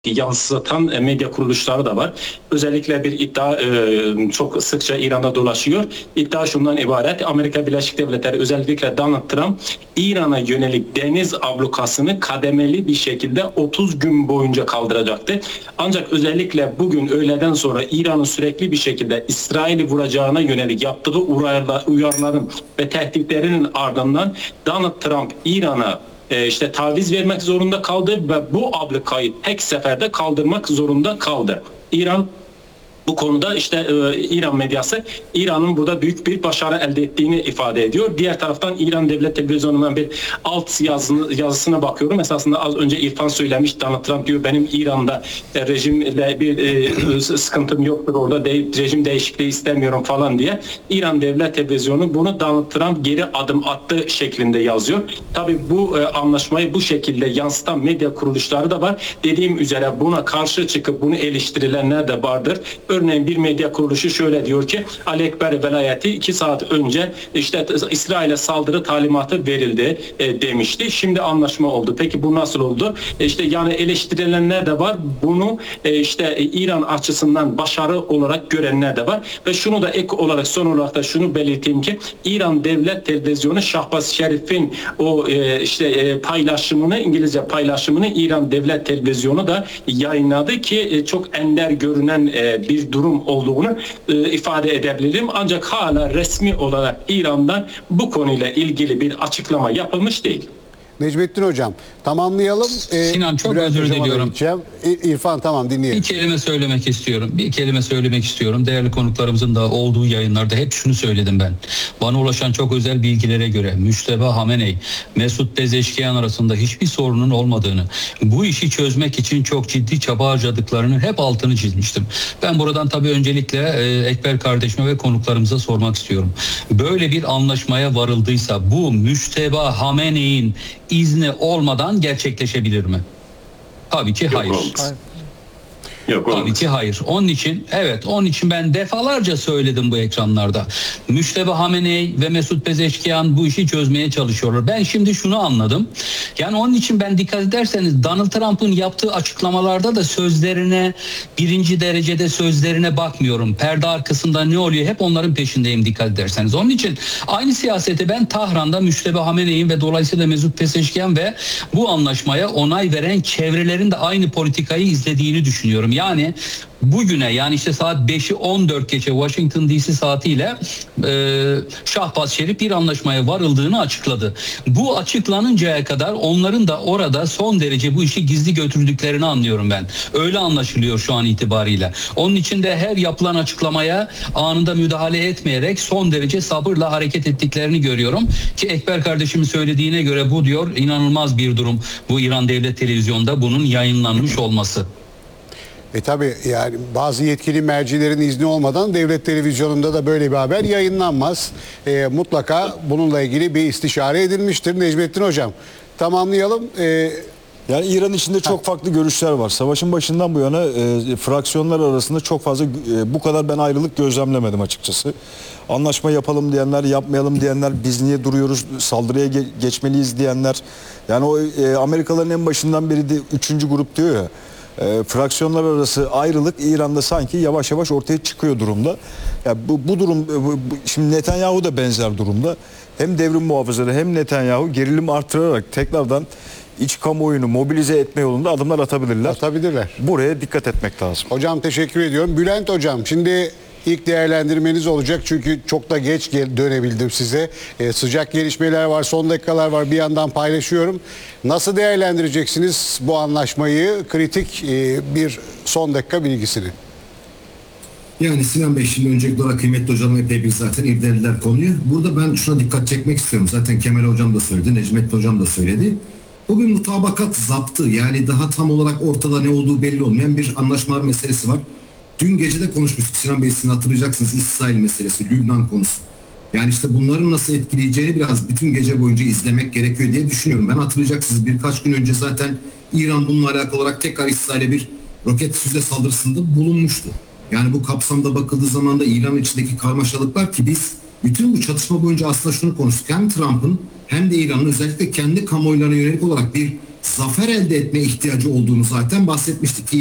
yansıtan medya kuruluşları da var. Özellikle bir iddia çok sıkça İran'da dolaşıyor. İddia şundan ibaret: Amerika Birleşik Devletleri, özellikle Donald Trump, İran'a yönelik deniz ablukasını kademeli bir şekilde 30 gün boyunca kaldıracaktı. Ancak özellikle bugün öğleden sonra İran'ın sürekli bir şekilde İsrail'i vuracağına yönelik yaptığı uyarıların ve tehditlerinin ardından Donald Trump İran'a taviz vermek zorunda kaldı ve bu ablukayı tek seferde kaldırmak zorunda kaldı. İran bu konuda İran medyası İran'ın burada büyük bir başarı elde ettiğini ifade ediyor. Diğer taraftan İran Devlet Televizyonu'ndan bir alt yazısına bakıyorum. Esasında az önce İrfan söylemiş, Donald Trump diyor benim İran'da rejimle bir sıkıntım yoktur, orada rejim değişikliği istemiyorum falan diye. İran Devlet Televizyonu bunu Donald Trump geri adım attı şeklinde yazıyor. Tabii bu anlaşmayı bu şekilde yansıtan medya kuruluşları da var. Dediğim üzere buna karşı çıkıp bunu eleştirilenler de vardır. Örneğin bir medya kuruluşu şöyle diyor ki Ali Ekber velayeti 2 saat önce İsrail'e saldırı talimatı verildi demişti. Şimdi anlaşma oldu. Peki bu nasıl oldu? Yani eleştirilenler de var. Bunu İran açısından başarı olarak görenler de var. Ve şunu da ek olarak, son olarak da şunu belirteyim ki İran Devlet Televizyonu Şahbaz Şerif'in o paylaşımını, İngilizce paylaşımını İran Devlet Televizyonu da yayınladı ki çok ender görünen bir durum olduğunu ifade edebilirim. Ancak hala resmi olarak İran'dan bu konuyla ilgili bir açıklama yapılmış değil. Necmettin Hocam tamamlayalım. Sinan çok özür diliyorum. İrfan tamam dinleyelim. Bir kelime söylemek istiyorum. Değerli konuklarımızın da olduğu yayınlarda hep şunu söyledim ben. Bana ulaşan çok özel bilgilere göre Müşteba Hameney, Mesut Pezeşkiyan arasında hiçbir sorunun olmadığını, bu işi çözmek için çok ciddi çaba harcadıklarını hep altını çizmiştim. Ben buradan tabii öncelikle Ekber kardeşime ve konuklarımıza sormak istiyorum. Böyle bir anlaşmaya varıldıysa bu Müşteba Hameney'in izni olmadan gerçekleşebilir mi? Tabii ki hayır. Tabii ki hayır. Onun için ben defalarca söyledim bu ekranlarda. Müşteba Hameney ve Mesut Pezeşkiyan bu işi çözmeye çalışıyorlar. Ben şimdi şunu anladım. Yani onun için ben dikkat ederseniz Donald Trump'ın yaptığı açıklamalarda da sözlerine, birinci derecede sözlerine bakmıyorum. Perde arkasında ne oluyor? Hep onların peşindeyim dikkat ederseniz. Onun için aynı siyaseti ben Tahran'da Müşteba Hameney'in ve dolayısıyla Mesut Pezeşkiyan ve bu anlaşmaya onay veren çevrelerin de aynı politikayı izlediğini düşünüyorum. Yani bugüne, yani saat 5'i 14 geçe Washington DC saatiyle Şahbaz Şerif bir anlaşmaya varıldığını açıkladı. Bu açıklanıncaya kadar onların da orada son derece bu işi gizli götürdüklerini anlıyorum ben. Öyle anlaşılıyor şu an itibariyle. Onun için de her yapılan açıklamaya anında müdahale etmeyerek son derece sabırla hareket ettiklerini görüyorum. Ki Ekber kardeşimin söylediğine göre bu diyor inanılmaz bir durum. Bu İran Devlet Televizyonu'nda bunun yayınlanmış olması. Tabii yani bazı yetkili mercilerin izni olmadan devlet televizyonunda da böyle bir haber yayınlanmaz. Mutlaka bununla ilgili bir istişare edilmiştir. Necmettin Hocam tamamlayalım. Yani İran içinde çok farklı görüşler var. Savaşın başından bu yana fraksiyonlar arasında çok fazla bu kadar ben ayrılık gözlemlemedim açıkçası. Anlaşma yapalım diyenler, yapmayalım diyenler, biz niye duruyoruz, saldırıya geçmeliyiz diyenler. Yani o Amerikalıların en başından beri de 3. grup diyor ya. Fraksiyonlar arası ayrılık İran'da sanki yavaş yavaş ortaya çıkıyor durumda. Yani bu durum şimdi Netanyahu da benzer durumda. Hem devrim muhafızları hem Netanyahu gerilim artırarak tekrardan iç kamuoyunu mobilize etme yolunda adımlar atabilirler. Buraya dikkat etmek lazım. Hocam teşekkür ediyorum. Bülent Hocam şimdi ilk değerlendirmeniz olacak çünkü çok da geç dönebildim size. Sıcak gelişmeler var, son dakikalar var, bir yandan paylaşıyorum. Nasıl değerlendireceksiniz bu anlaşmayı? Kritik bir son dakika bilgisini. Yani Sinan Bey, şimdi öncelikli olarak kıymetli hocam epey bir zaten irdelediler konuyu. Burada ben şuna dikkat çekmek istiyorum. Zaten Kemal hocam da söyledi, Necmettin hocam da söyledi. Bu bir mutabakat zaptı. Yani daha tam olarak ortada ne olduğu belli olmayan bir anlaşma meselesi var. Dün gece de konuşmuştuk Sinan Bey, sizin hatırlayacaksınız, İsrail meselesi, Lübnan konusu. Yani bunların nasıl etkileyeceğini biraz bütün gece boyunca izlemek gerekiyor diye düşünüyorum. Ben hatırlayacaksınız birkaç gün önce zaten İran bununla alakalı olarak tekrar İsrail'e bir roket füze saldırısında bulunmuştu. Yani bu kapsamda bakıldığı zaman da İran içindeki karmaşalıklar ki biz bütün bu çatışma boyunca aslında şunu konuştuk. Hem Trump'ın hem de İran'ın özellikle kendi kamuoylarına yönelik olarak bir zafer elde etme ihtiyacı olduğunu zaten bahsetmiştik.